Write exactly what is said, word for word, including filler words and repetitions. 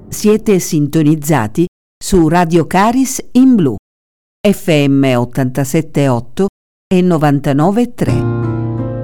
Siete sintonizzati su Radio Caris in Blu, F M ottantasette virgola otto e novantanove virgola tre.